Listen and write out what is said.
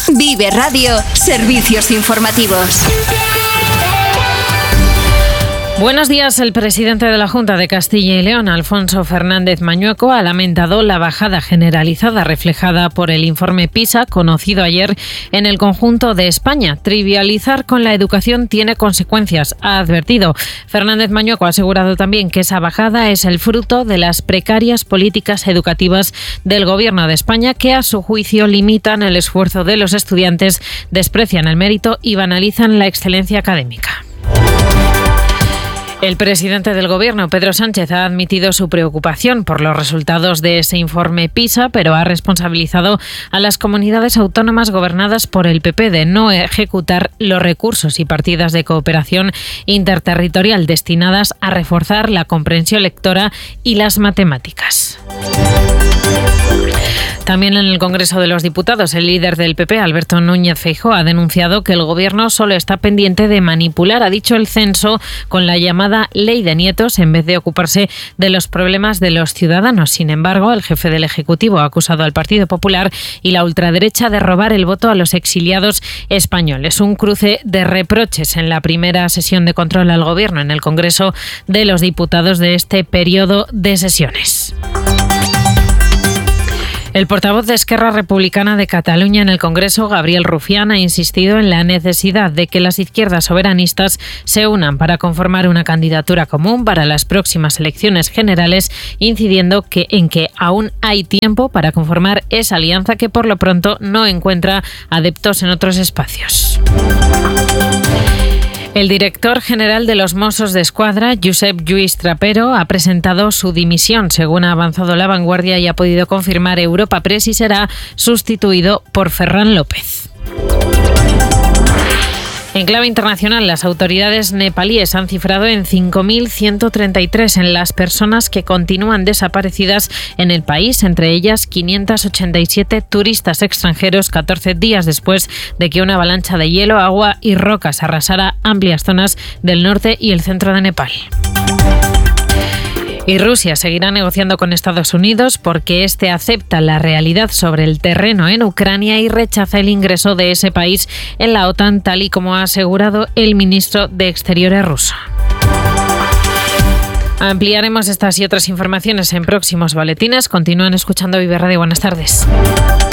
Vive Radio, servicios informativos. Buenos días. El presidente de la Junta de Castilla y León, Alfonso Fernández Mañueco, ha lamentado la bajada generalizada reflejada por el informe PISA, conocido ayer en el conjunto de España. Trivializar con la educación tiene consecuencias, ha advertido. Fernández Mañueco ha asegurado también que esa bajada es el fruto de las precarias políticas educativas del Gobierno de España, que a su juicio limitan el esfuerzo de los estudiantes, desprecian el mérito y banalizan la excelencia académica. El presidente del Gobierno, Pedro Sánchez, ha admitido su preocupación por los resultados de ese informe PISA, pero ha responsabilizado a las comunidades autónomas gobernadas por el PP de no ejecutar los recursos y partidas de cooperación interterritorial destinadas a reforzar la comprensión lectora y las matemáticas. También en el Congreso de los Diputados, el líder del PP, Alberto Núñez Feijóo, ha denunciado que el Gobierno solo está pendiente de manipular, ha dicho, el censo con la llamada Ley de Nietos en vez de ocuparse de los problemas de los ciudadanos. Sin embargo, el jefe del Ejecutivo ha acusado al Partido Popular y la ultraderecha de robar el voto a los exiliados españoles. Un cruce de reproches en la primera sesión de control al Gobierno en el Congreso de los Diputados de este periodo de sesiones. El portavoz de Esquerra Republicana de Cataluña en el Congreso, Gabriel Rufián, ha insistido en la necesidad de que las izquierdas soberanistas se unan para conformar una candidatura común para las próximas elecciones generales, incidiendo en que aún hay tiempo para conformar esa alianza que por lo pronto no encuentra adeptos en otros espacios. El director general de los Mossos d'Esquadra, Josep Lluís Trapero, ha presentado su dimisión, según ha avanzado La Vanguardia y ha podido confirmar Europa Press, y será sustituido por Ferran López. En clave internacional, las autoridades nepalíes han cifrado en 5.133 en las personas que continúan desaparecidas en el país, entre ellas 587 turistas extranjeros, 14 días después de que una avalancha de hielo, agua y rocas arrasara amplias zonas del norte y el centro de Nepal. Y Rusia seguirá negociando con Estados Unidos porque este acepta la realidad sobre el terreno en Ucrania y rechaza el ingreso de ese país en la OTAN, tal y como ha asegurado el ministro de Exteriores ruso. Ampliaremos estas y otras informaciones en próximos boletines. Continúan escuchando Vive Radio. Buenas tardes.